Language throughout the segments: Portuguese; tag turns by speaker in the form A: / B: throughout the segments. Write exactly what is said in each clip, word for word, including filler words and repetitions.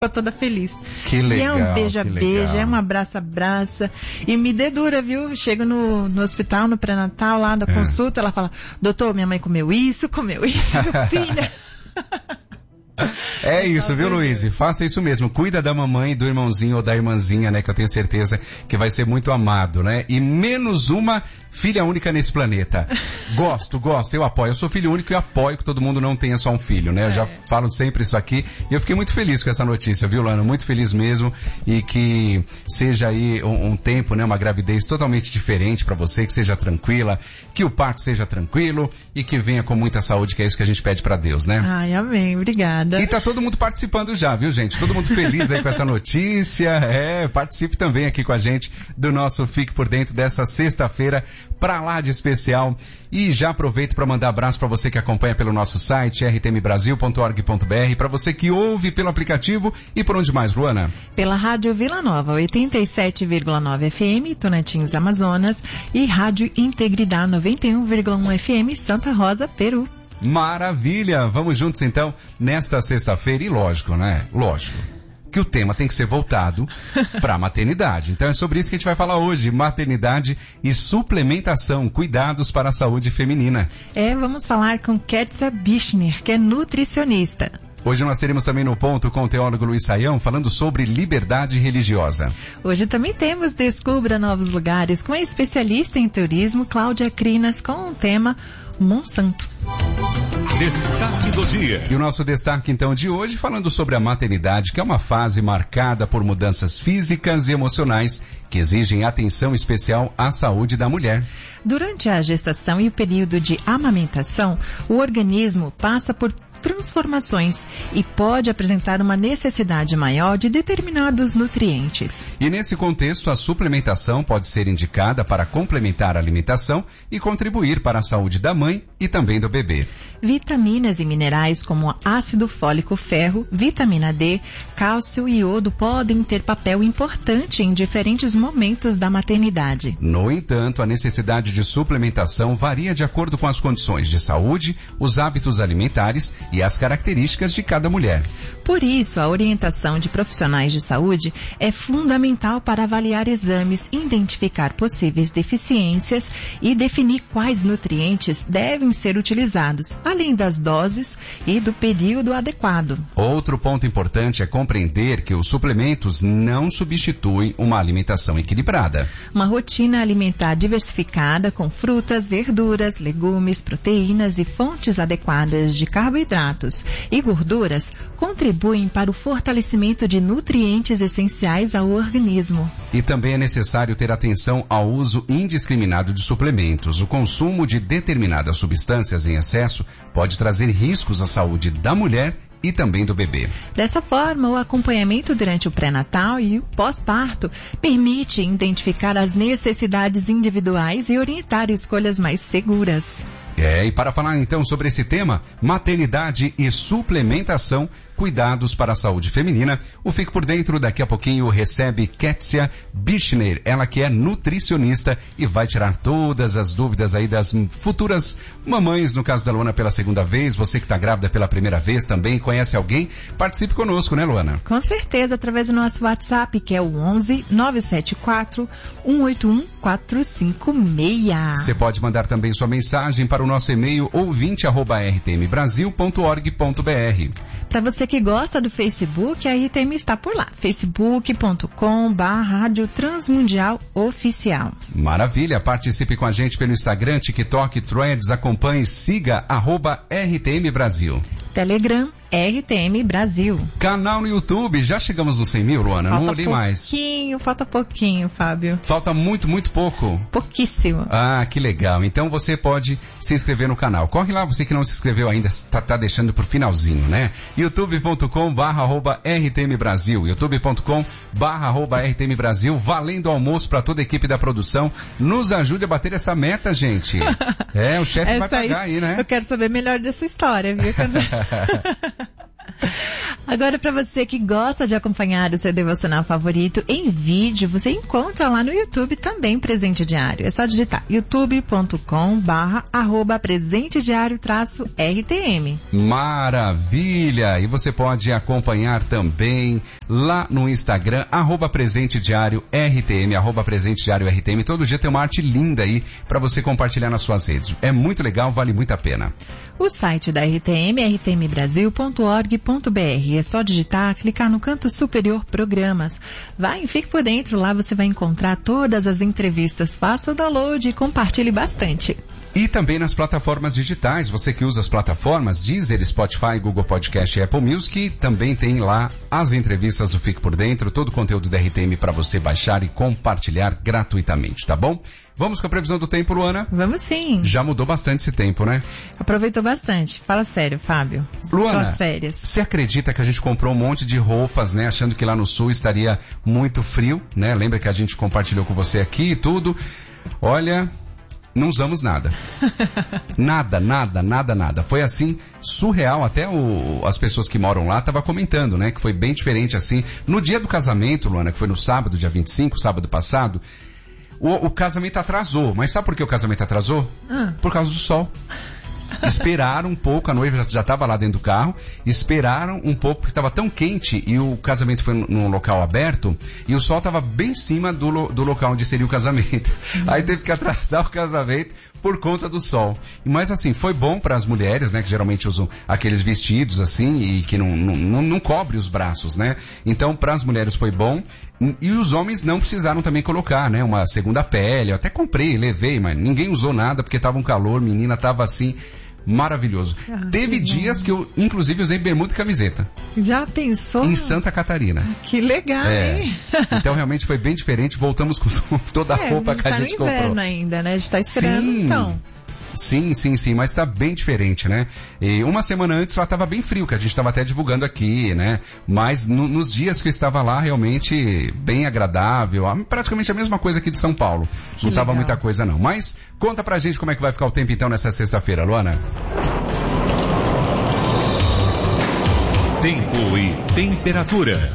A: ficou toda feliz.
B: Que legal.
A: E é um beija-beija, é um
B: abraça-abraça.
A: E me dedura, viu? Chego no, no hospital, no pré-natal, lá na é. consulta, ela fala, doutor, minha mãe comeu isso, comeu isso, meu filho.
B: É isso, viu, Luiz? Faça isso mesmo. Cuida da mamãe, do irmãozinho ou da irmãzinha, né? Que eu tenho certeza que vai ser muito amado, né? E menos uma filha única nesse planeta. Gosto, gosto, eu apoio. Eu sou filho único e apoio que todo mundo não tenha só um filho, né? Eu já falo sempre isso aqui. E eu fiquei muito feliz com essa notícia, viu, Lana? Muito feliz mesmo. E que seja aí um, um tempo, né? Uma gravidez totalmente diferente pra você, que seja tranquila, que o parto seja tranquilo e que venha com muita saúde, que é isso que a gente pede pra Deus, né?
A: Ai, amém. Obrigada.
B: E tá todo mundo participando já, viu, gente? Todo mundo feliz aí com essa notícia. É, participe também aqui com a gente do nosso Fique por Dentro dessa sexta-feira, pra lá de especial. E já aproveito para mandar abraço para você que acompanha pelo nosso site, r t m brasil ponto org ponto b r, para você que ouve pelo aplicativo e por onde mais, Luana?
A: Pela Rádio Vila Nova, oitenta e sete vírgula nove F M, Tonantins, Amazonas, e Rádio Integridade noventa e um vírgula um F M, Santa Rosa, Peru.
B: Maravilha! Vamos juntos então nesta sexta-feira e lógico, né? Lógico que o tema tem que ser voltado para a maternidade. Então é sobre isso que a gente vai falar hoje, maternidade e suplementação, cuidados para a saúde feminina.
A: É, vamos falar com Ketsia Bichner, que é nutricionista.
B: Hoje nós teremos também no ponto com o teólogo Luiz Saião falando sobre liberdade religiosa.
A: Hoje também temos Descubra Novos Lugares com a especialista em turismo Cláudia Crinas com o tema Monsanto.
B: Destaque do dia. E o nosso destaque então de hoje falando sobre a maternidade, que é uma fase marcada por mudanças físicas e emocionais que exigem atenção especial à saúde da mulher.
A: Durante a gestação e o período de amamentação, o organismo passa por transformações e pode apresentar uma necessidade maior de determinados nutrientes.
B: E nesse contexto, a suplementação pode ser indicada para complementar a alimentação e contribuir para a saúde da mãe e também do bebê.
A: Vitaminas e minerais como ácido fólico, ferro, vitamina D, cálcio e iodo podem ter papel importante em diferentes momentos da maternidade.
B: No entanto, a necessidade de suplementação varia de acordo com as condições de saúde, os hábitos alimentares e as características de cada mulher.
A: Por isso, a orientação de profissionais de saúde é fundamental para avaliar exames, identificar possíveis deficiências e definir quais nutrientes devem ser utilizados, além das doses e do período adequado.
B: Outro ponto importante é compreender que os suplementos não substituem uma alimentação equilibrada.
A: Uma rotina alimentar diversificada com frutas, verduras, legumes, proteínas e fontes adequadas de carboidratos e gorduras contribuem para o fortalecimento de nutrientes essenciais ao organismo.
B: E também é necessário ter atenção ao uso indiscriminado de suplementos. O consumo de determinadas substâncias em excesso pode trazer riscos à saúde da mulher e também do bebê.
A: Dessa forma, o acompanhamento durante o pré-natal e o pós-parto permite identificar as necessidades individuais e orientar escolhas mais seguras.
B: É, e para falar então sobre esse tema, maternidade e suplementação, cuidados para a saúde feminina, o Fique por Dentro daqui a pouquinho recebe Ketsia Bichner, ela que é nutricionista e vai tirar todas as dúvidas aí das futuras mamães, no caso da Luana pela segunda vez, você que está grávida pela primeira vez também, conhece alguém, participe conosco, né, Luana?
A: Com certeza, através do nosso WhatsApp, que é o onze nove sete quatro um oito um quatro cinco seis.
B: Você pode mandar também sua mensagem para o nosso e-mail ouvinte arroba r t m brasil ponto org ponto b r.
A: Para você que gosta do Facebook, a R T M está por lá, facebook ponto com barra Rádio Transmundial Oficial.
B: Maravilha, participe com a gente pelo Instagram, TikTok, Threads, acompanhe, siga arroba R T M Brasil.
A: Telegram, R T M Brasil.
B: Canal no YouTube, já chegamos nos cem mil, Luana?
A: Falta
B: Não olhei mais.
A: pouquinho, falta pouquinho, Fábio.
B: Falta muito, muito pouco?
A: Pouquíssimo.
B: Ah, que legal. Então você pode se inscrever no canal. Corre lá, você que não se inscreveu ainda, tá, tá deixando pro finalzinho, né? youtube ponto com barra arroba R T M Brasil. youtube ponto com barra arroba R T M Brasil. Valendo almoço para toda a equipe da produção. Nos ajude a bater essa meta, gente. É, o chefe vai pagar aí, aí, né?
A: Eu quero saber melhor dessa história, viu? Quando... Agora, para você que gosta de acompanhar o seu devocional favorito em vídeo, você encontra lá no YouTube também Presente Diário. É só digitar youtube ponto com barra arroba presente diário traço R T M.
B: Maravilha! E você pode acompanhar também lá no Instagram, arroba presente diário R T M, arroba presente diário R T M. Todo dia tem uma arte linda aí para você compartilhar nas suas redes. É muito legal, vale muito a pena.
A: O site da R T M é r t m brasil ponto org ponto b r. É só digitar, clicar no canto superior Programas. Vai e fique por dentro, lá você vai encontrar todas as entrevistas. Faça o download e compartilhe bastante.
B: E também nas plataformas digitais, você que usa as plataformas Deezer, Spotify, Google Podcast e Apple Music, também tem lá as entrevistas do Fique por Dentro, todo o conteúdo da R T M para você baixar e compartilhar gratuitamente, tá bom? Vamos com a previsão do tempo, Luana?
A: Vamos sim.
B: Já mudou bastante esse tempo, né?
A: Aproveitou bastante. Fala sério, Fábio.
B: Luana,
A: suas férias.
B: Você acredita que a gente comprou um monte de roupas, né? Achando que lá no sul estaria muito frio, né? Lembra que a gente compartilhou com você aqui e tudo? Olha... Não usamos nada. Nada, nada, nada, nada. Foi assim, surreal. Até o, as pessoas que moram lá estavam comentando, né? Que foi bem diferente assim. No dia do casamento, Luana, que foi no sábado, dia vinte e cinco, sábado passado, o, o casamento atrasou. Mas sabe por que o casamento atrasou? Ah. Por causa do sol. Esperaram um pouco, a noiva já estava lá dentro do carro, esperaram um pouco porque estava tão quente e o casamento foi num local aberto e o sol estava bem em cima do, lo, do local onde seria o casamento. Uhum. Aí teve que atrasar o casamento por conta do sol. Mas assim, foi bom para as mulheres, né, que geralmente usam aqueles vestidos assim e que não, não, não, não cobre os braços, né? Então para as mulheres foi bom. E os homens não precisaram também colocar, né, uma segunda pele. Eu até comprei, levei, mas ninguém usou nada porque tava um calor, menina tava assim, maravilhoso. Ah, Teve dias bom. que eu, inclusive, usei bermuda e camiseta.
A: Já pensou?
B: Em Santa Catarina.
A: Que legal,
B: é.
A: hein?
B: Então realmente foi bem diferente, voltamos com toda a
A: é,
B: roupa que a gente comprou.
A: A gente tá no inverno ainda, né? A gente tá esperando, sim. Então...
B: Sim, sim, sim, mas tá bem diferente, né? E uma semana antes lá tava bem frio, que a gente tava até divulgando aqui, né? Mas no, nos dias que eu estava lá, realmente bem agradável, praticamente a mesma coisa aqui de São Paulo. Que não tava legal. Muita coisa não. Mas conta pra gente como é que vai ficar o tempo então nessa sexta-feira, Luana.
C: Tempo e temperatura.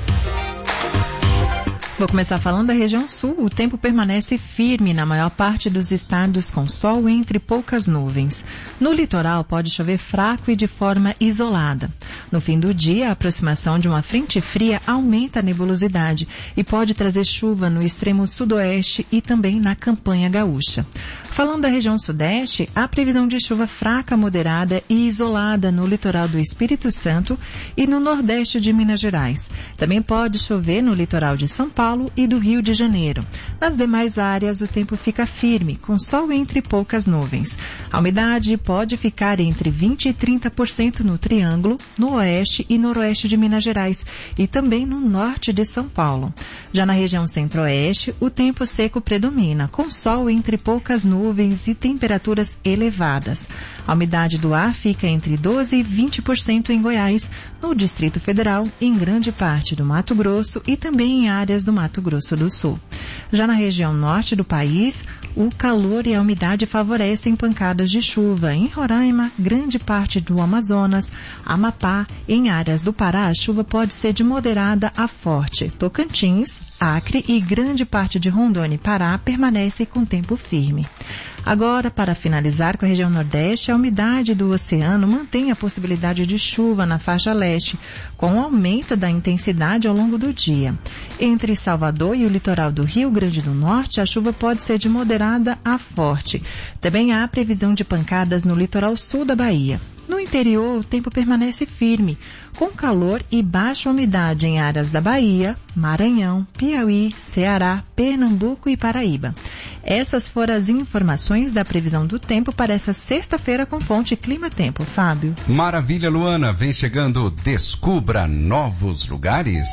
A: Vou começar falando da região sul. O tempo permanece firme na maior parte dos estados, com sol entre poucas nuvens. No litoral pode chover fraco e de forma isolada. No fim do dia, a aproximação de uma frente fria aumenta a nebulosidade e pode trazer chuva no extremo sudoeste e também na campanha gaúcha. Falando da região sudeste, há previsão de chuva fraca, moderada e isolada no litoral do Espírito Santo e no nordeste de Minas Gerais. Também pode chover no litoral de São Paulo e do Rio de Janeiro. Nas demais áreas, o tempo fica firme, com sol entre poucas nuvens. A umidade pode ficar entre vinte e trinta por cento no Triângulo, no oeste e noroeste de Minas Gerais e também no norte de São Paulo. Já na região centro-oeste, o tempo seco predomina, com sol entre poucas nuvens e temperaturas elevadas. A umidade do ar fica entre doze e vinte por cento em Goiás, no Distrito Federal, em grande parte do Mato Grosso e também em áreas do Mato Grosso do Sul. Já na região norte do país, o calor e a umidade favorecem pancadas de chuva. Em Roraima, grande parte do Amazonas, Amapá, em áreas do Pará, a chuva pode ser de moderada a forte. Tocantins, Acre e grande parte de Rondônia e Pará permanecem com tempo firme. Agora, para finalizar com a região nordeste, a umidade do oceano mantém a possibilidade de chuva na faixa leste, com aumento da intensidade ao longo do dia. Entre Salvador e o litoral do Rio Grande do Norte, a chuva pode ser de moderada a forte. Também há previsão de pancadas no litoral sul da Bahia. No interior, o tempo permanece firme, com calor e baixa umidade em áreas da Bahia, Maranhão, Piauí, Ceará, Pernambuco e Paraíba. Essas foram as informações da previsão do tempo para essa sexta-feira com fonte Clima Tempo. Fábio.
B: Maravilha, Luana. Vem chegando Descubra Novos Lugares.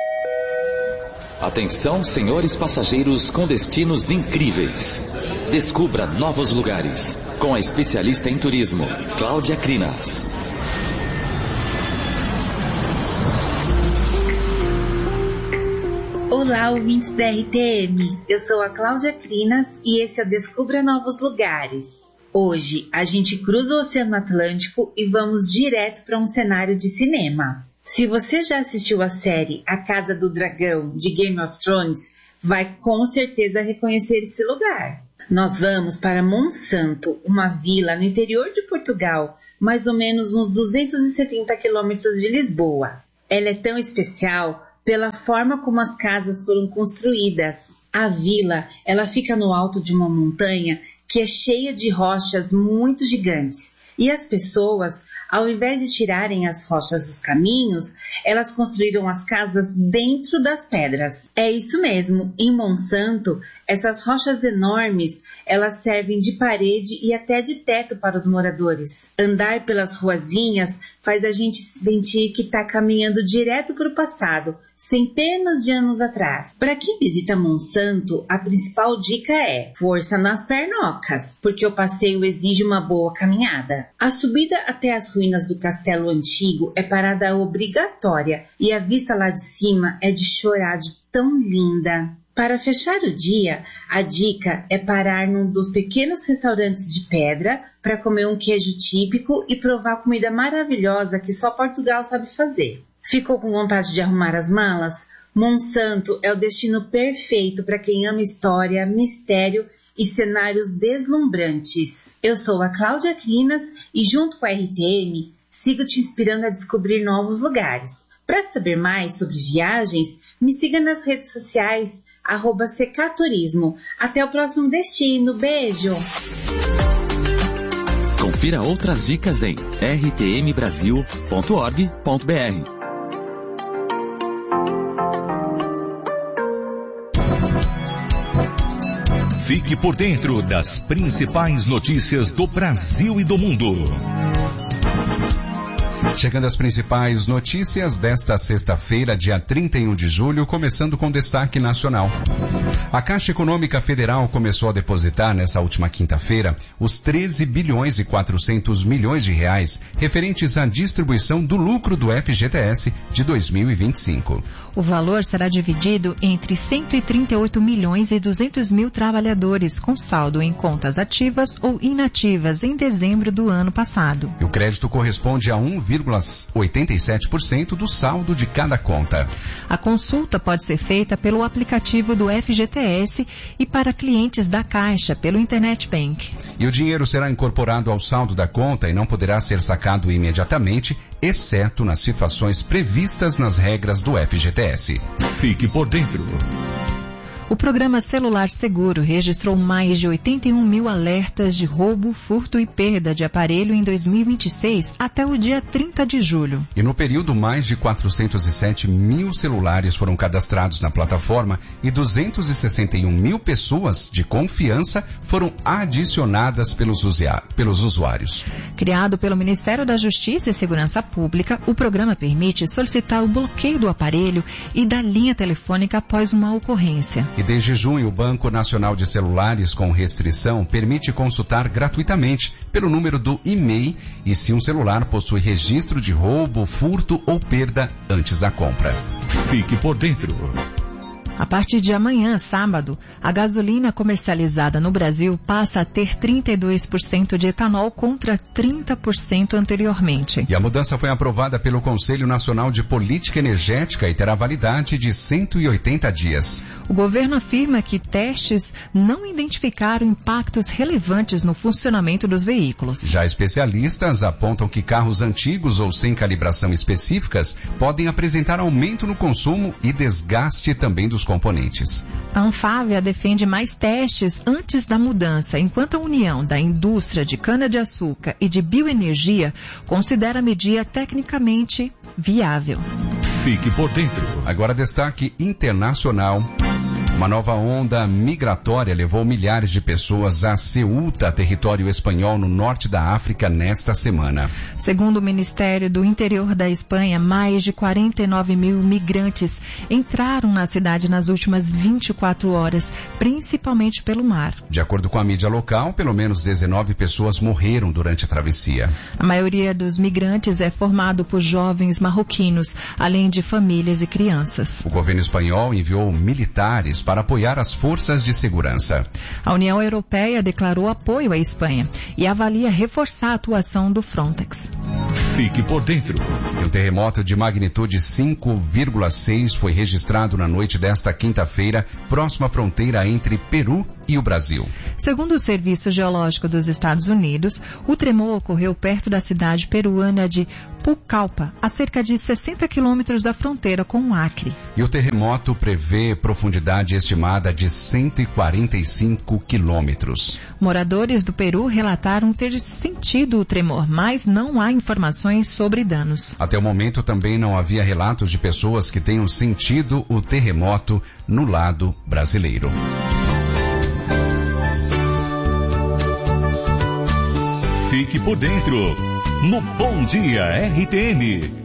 D: Atenção, senhores passageiros com destinos incríveis. Descubra novos lugares com a especialista em turismo, Cláudia Crinas.
E: Olá, ouvintes da R T M. Eu sou a Cláudia Crinas e esse é o Descubra Novos Lugares. Hoje, a gente cruza o Oceano Atlântico e vamos direto para um cenário de cinema. Se você já assistiu a série A Casa do Dragão de Game of Thrones, vai com certeza reconhecer esse lugar. Nós vamos para Monsanto, uma vila no interior de Portugal, mais ou menos uns duzentos e setenta quilômetros de Lisboa. Ela é tão especial pela forma como as casas foram construídas. A vila, ela fica no alto de uma montanha que é cheia de rochas muito gigantes. E as pessoas, ao invés de tirarem as rochas dos caminhos, elas construíram as casas dentro das pedras. É isso mesmo, em Monsanto, essas rochas enormes, elas servem de parede e até de teto para os moradores. Andar pelas ruazinhas faz a gente sentir que está caminhando direto para o passado, centenas de anos atrás. Para quem visita Monsanto, a principal dica é força nas pernocas, porque o passeio exige uma boa caminhada. A subida até as ruínas do castelo antigo é parada obrigatória e a vista lá de cima é de chorar de tão linda. Para fechar o dia, a dica é parar num dos pequenos restaurantes de pedra para comer um queijo típico e provar comida maravilhosa que só Portugal sabe fazer. Ficou com vontade de arrumar as malas? Monsanto é o destino perfeito para quem ama história, mistério e cenários deslumbrantes. Eu sou a Cláudia Crinas e junto com a R T M sigo te inspirando a descobrir novos lugares. Para saber mais sobre viagens, me siga nas redes sociais, arroba Secaturismo. Até o próximo destino. Beijo!
D: Confira outras dicas em r t m brasil ponto org ponto b r.
C: Fique por dentro das principais notícias do Brasil e do mundo.
B: Chegando às principais notícias desta sexta-feira, dia trinta e um de julho, começando com destaque nacional. A Caixa Econômica Federal começou a depositar nessa última quinta-feira os treze bilhões e quatrocentos milhões de reais referentes à distribuição do lucro do F G T S de dois mil e vinte e cinco.
A: O valor será dividido entre cento e trinta e oito milhões e duzentos mil trabalhadores com saldo em contas ativas ou inativas em dezembro do ano passado.
B: E o crédito corresponde a um vírgula oitenta e sete por cento do saldo de cada conta.
A: A consulta pode ser feita pelo aplicativo do F G T S e para clientes da Caixa pelo Internet Bank.
B: E o dinheiro será incorporado ao saldo da conta e não poderá ser sacado imediatamente, exceto nas situações previstas nas regras do F G T S.
C: Fique por dentro.
A: O programa Celular Seguro registrou mais de oitenta e um mil alertas de roubo, furto e perda de aparelho em dois mil e vinte e seis até o dia trinta de julho.
B: E no período, mais de quatrocentos e sete mil celulares foram cadastrados na plataforma e duzentos e sessenta e um mil pessoas de confiança foram adicionadas pelos, usua- pelos usuários.
A: Criado pelo Ministério da Justiça e Segurança Pública, o programa permite solicitar o bloqueio do aparelho e da linha telefônica após uma ocorrência.
B: E desde junho, o Banco Nacional de Celulares com restrição permite consultar gratuitamente pelo número do e-mail e se um celular possui registro de roubo, furto ou perda antes da compra.
C: Fique por dentro.
A: A partir de amanhã, sábado, a gasolina comercializada no Brasil passa a ter trinta e dois por cento de etanol contra trinta por cento anteriormente.
B: E a mudança foi aprovada pelo Conselho Nacional de Política Energética e terá validade de cento e oitenta dias.
A: O governo afirma que testes não identificaram impactos relevantes no funcionamento dos veículos.
B: Já especialistas apontam que carros antigos ou sem calibração específicas podem apresentar aumento no consumo e desgaste também dos componentes.
A: A Anfávia defende mais testes antes da mudança, enquanto a União da Indústria de Cana-de-Açúcar e de Bioenergia considera a medida tecnicamente viável.
C: Fique por dentro.
B: Agora destaque internacional. Uma nova onda migratória levou milhares de pessoas a Ceuta, território espanhol no norte da África, nesta semana.
A: Segundo o Ministério do Interior da Espanha, mais de quarenta e nove mil migrantes entraram na cidade nas últimas vinte e quatro horas, principalmente pelo mar.
B: De acordo com a mídia local, pelo menos dezenove pessoas morreram durante a travessia.
A: A maioria dos migrantes é formado por jovens marroquinos, além de famílias e crianças.
B: O governo espanhol enviou militares para apoiar as forças de segurança.
A: A União Europeia declarou apoio à Espanha e avalia reforçar a atuação do Frontex.
C: Fique por dentro.
B: Um terremoto de magnitude cinco vírgula seis foi registrado na noite desta quinta-feira, próxima à fronteira entre Peru e o Brasil.
A: Segundo o Serviço Geológico dos Estados Unidos, o tremor ocorreu perto da cidade peruana de Pucallpa, a cerca de sessenta quilômetros da fronteira com o Acre.
B: E o terremoto prevê profundidade estimada de cento e quarenta e cinco quilômetros.
A: Moradores do Peru relataram ter sentido o tremor, mas não há informações sobre danos.
B: Até o momento também não havia relatos de pessoas que tenham sentido o terremoto no lado brasileiro.
C: Fique por dentro no Bom Dia R T N.